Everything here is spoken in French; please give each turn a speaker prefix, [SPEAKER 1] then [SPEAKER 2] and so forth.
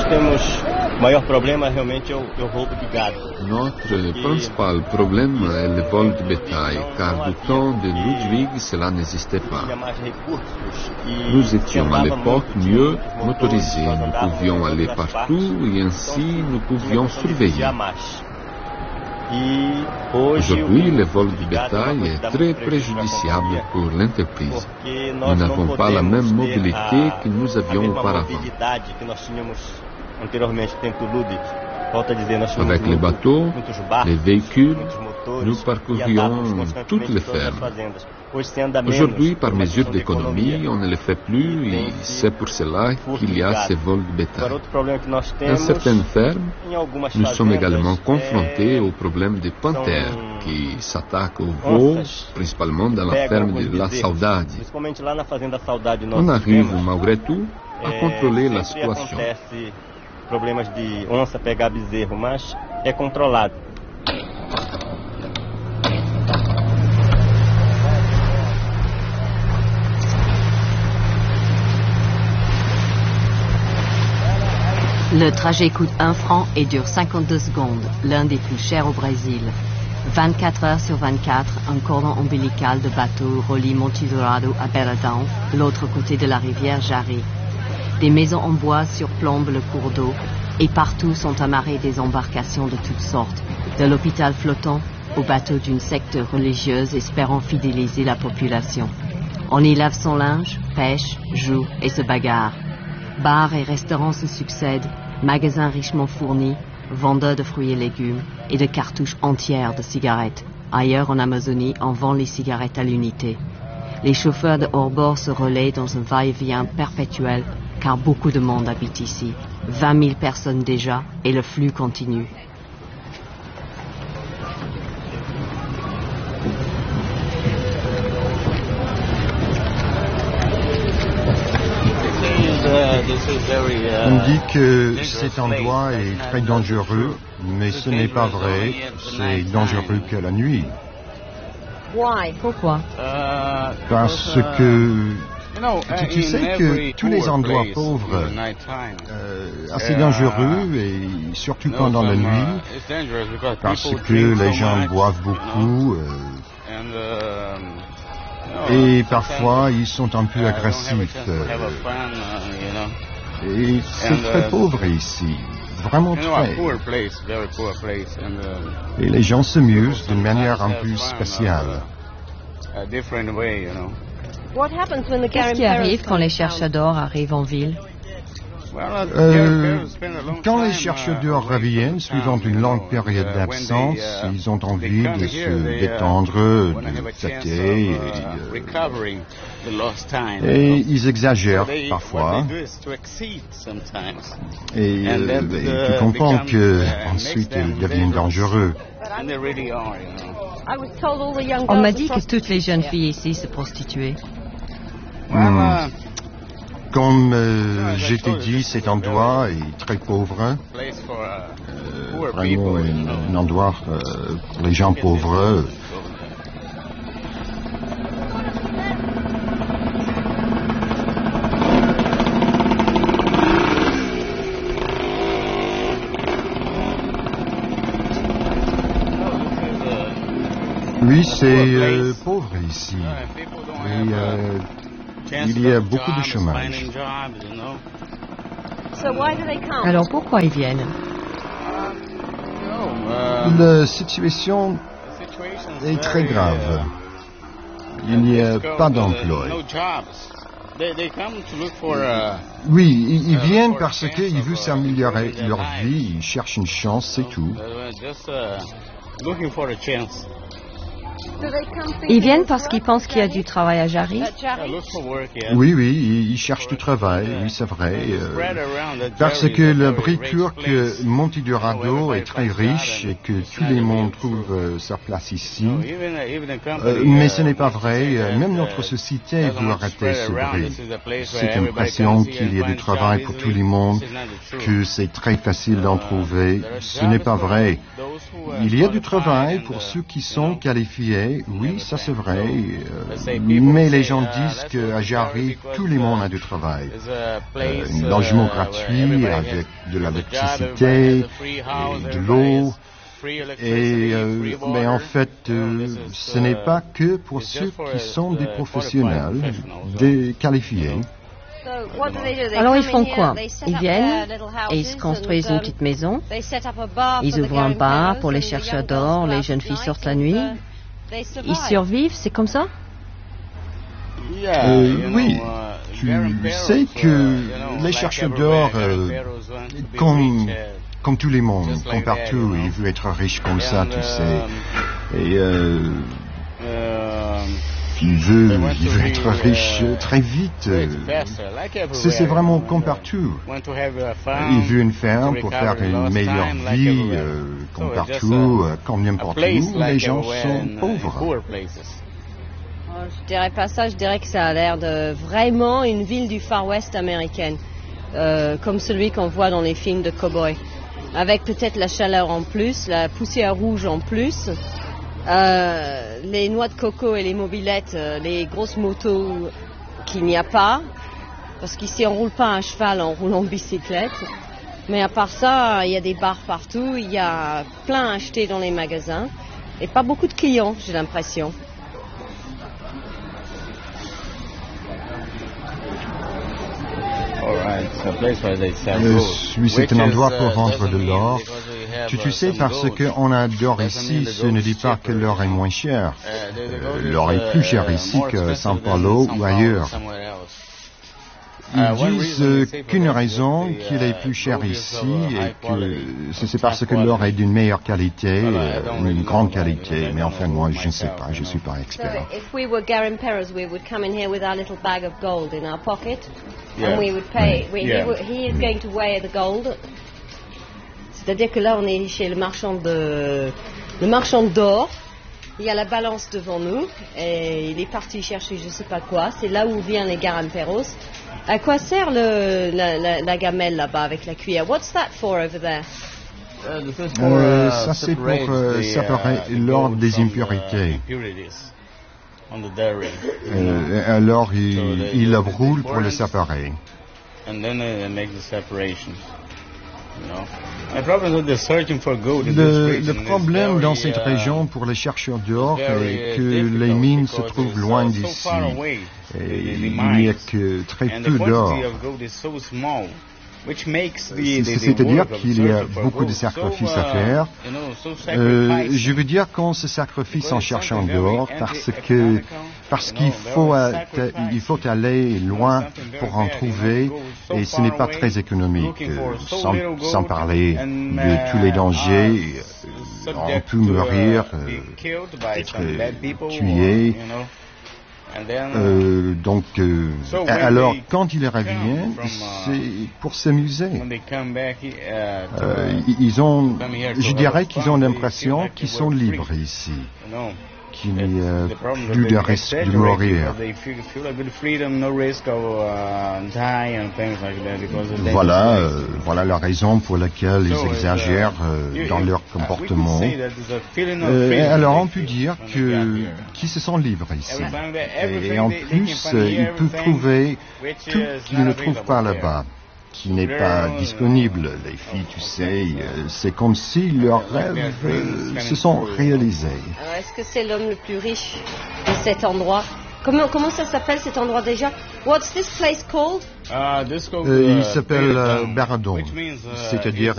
[SPEAKER 1] Notre principal problème est le vol de bétail, car du temps de Ludwig, cela n'existait pas. Nous étions à l'époque mieux motorisés, nous pouvions aller partout et ainsi nous pouvions surveiller. Aujourd'hui, le vol du bétail est très préjudiciable pour l'entreprise. Nous n'avons pas la même mobilité que nous avions auparavant. Avec les bateaux, les véhicules, nous parcourions toutes les fermes. Aujourd'hui, par mesure d'économie, on ne le fait plus et c'est pour cela qu'il y a ces vols de bétail. Dans certaines fermes, nous sommes également confrontés au problème des panthères qui s'attaquent aux veaux, principalement dans la ferme de La Saudade. On arrive malgré tout à contrôler la situation.
[SPEAKER 2] Problemas de onça pegar bezerro, mas é controlado.
[SPEAKER 3] Le trajet coûte 1 franc et dure 52 secondes, l'un des plus chers au Brésil. 24 heures sur 24, un cordon ombilical de bateaux relie Monte Dourado à Beradão, l'autre côté de la rivière Jari. Des maisons en bois surplombent le cours d'eau et partout sont amarrées des embarcations de toutes sortes, de l'hôpital flottant aux bateaux d'une secte religieuse espérant fidéliser la population. On y lave son linge, pêche, joue et se bagarre. Bars et restaurants se succèdent, magasins richement fournis, vendeurs de fruits et légumes et de cartouches entières de cigarettes. Ailleurs en Amazonie, on vend les cigarettes à l'unité. Les chauffeurs de hors-bord se relaient dans un va-et-vient perpétuel car beaucoup de monde habite ici. 20 000 personnes déjà et le flux continue.
[SPEAKER 4] On dit que cet endroit est très dangereux, mais ce n'est pas vrai. C'est dangereux que la nuit.
[SPEAKER 3] Pourquoi?
[SPEAKER 4] Parce que tu sais que tous les endroits pauvres, assez dangereux, et surtout pendant la nuit, parce que les gens boivent beaucoup, et parfois ils sont un peu agressifs. Et c'est très pauvre ici, vraiment très. Et les gens s'amusent d'une manière un peu spéciale.
[SPEAKER 3] Qu'est-ce qui arrive quand les chercheurs d'or arrivent en ville?
[SPEAKER 4] Quand les chercheurs d'or reviennent, suivant une longue période d'absence, ils ont envie de se détendre, de fêter, et ils exagèrent parfois. Et tu comprends qu'ensuite ils deviennent dangereux.
[SPEAKER 3] On m'a dit que toutes les jeunes filles ici se prostituaient.
[SPEAKER 4] Comme je t'ai dit, cet endroit est très pauvre. Vraiment un endroit pour les gens pauvres. Oui, c'est pauvre ici. Et il y a beaucoup de chômage.
[SPEAKER 3] Alors pourquoi ils viennent?
[SPEAKER 4] La situation est très grave. Il n'y a pas d'emploi. Oui, ils viennent parce qu'ils veulent s'améliorer leur vie, ils cherchent une chance, c'est tout.
[SPEAKER 3] Ils viennent parce qu'ils pensent qu'il y a du travail à Jari?
[SPEAKER 4] Oui, ils cherchent du travail, oui, c'est vrai. Parce que la brique Monte Dourado est très riche et que tout le monde trouve sa place ici. Mais ce n'est pas vrai. Même notre société veut arrêter ce bruit. Cette impression qu'il y a du travail pour tout le monde, que c'est très facile d'en trouver, ce n'est pas vrai. Il y a du travail pour ceux qui sont qualifiés qualifiés, oui, ça c'est vrai, mais les gens disent qu'à Jarry, tout le monde a du travail. Un logement gratuit avec de l'électricité, et de l'eau. Mais en fait, ce n'est pas que pour ceux qui sont des professionnels, des qualifiés.
[SPEAKER 3] Alors ils font quoi? Ils viennent et ils se construisent une petite maison. Ils ouvrent un bar pour les chercheurs d'or, les jeunes filles sortent la nuit. Ils survivent, c'est comme ça?
[SPEAKER 4] Oui, tu sais que les chercheurs d'or, comme tout le monde, comme partout, ils veulent être riches comme ça, tu sais. Et il veut être riche très vite. C'est vraiment comme partout. Il veut une ferme pour faire une meilleure vie, comme partout, comme n'importe où. Les gens sont pauvres.
[SPEAKER 3] Je dirais pas ça, je dirais que ça a l'air de vraiment une ville du Far West américaine, comme celui qu'on voit dans les films de cow-boys, avec peut-être la chaleur en plus, la poussière rouge en plus. Les noix de coco et les mobylettes, les grosses motos qu'il n'y a pas, parce qu'ici on roule pas à cheval, on roule en bicyclette. Mais à part ça, il y a des bars partout, il y a plein à acheter dans les magasins et pas beaucoup de clients, j'ai l'impression.
[SPEAKER 4] Oui, c'est un endroit pour vendre de l'or. Tu sais, parce qu'on adore ici, ce ne dit pas que l'or est moins cher. L'or est plus cher ici que São Paulo ou ailleurs. Ils disent qu'une raison qu'il est plus cher ici et que c'est parce que l'or est d'une meilleure qualité, une grande qualité. Mais enfin, moi, je ne sais pas, je ne suis pas expert.
[SPEAKER 3] So if we were garimperos, we would come in here with our little bag of gold in our pocket, and we would pay. He is going to weigh the gold. C'est-à-dire que là, on est chez le marchand d'or. Il y a la balance devant nous et il est parti chercher je ne sais pas quoi. C'est là où viennent les garimperos. À quoi sert la gamelle là-bas avec la cuillère? What's that for over there?
[SPEAKER 4] Ça c'est pour séparer l'or des impurités. Alors il la brûle pour le séparer. Le problème dans cette région pour les chercheurs d'or est que les mines se trouvent loin d'ici. Et il n'y a que très peu d'or. C'est-à-dire qu'il y a beaucoup de sacrifices à faire. Je veux dire qu'on se sacrifie en cherchant d'or parce qu'il faut aller loin pour en trouver et ce n'est pas très économique. Sans parler de tous les dangers, on peut mourir, être tué. Alors, quand il revient, c'est pour s'amuser. Je dirais qu'ils ont l'impression qu'ils sont libres ici, qu'il n'y a plus de risque de mourir. Voilà la raison pour laquelle ils exagèrent dans leur comportement. Alors on peut dire qu'ils se sentent libres ici. Et en plus, ils peuvent trouver tout qu'ils ne trouvent pas là-bas, qui n'est pas disponible. Les filles, tu sais, c'est comme si leurs rêves se sont réalisés.
[SPEAKER 3] Alors, est-ce que c'est l'homme le plus riche de cet endroit? Comment ça s'appelle cet endroit déjà? What's this place called?
[SPEAKER 4] Il s'appelle Baradon, c'est-à-dire